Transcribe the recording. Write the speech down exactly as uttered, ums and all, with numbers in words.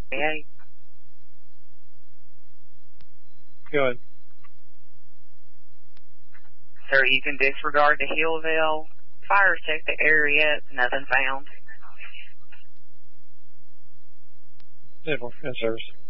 Yeah. Go ahead. Sir, you can disregard the Hillville. Fire check the area. Nothing found. ten four, yes, sir.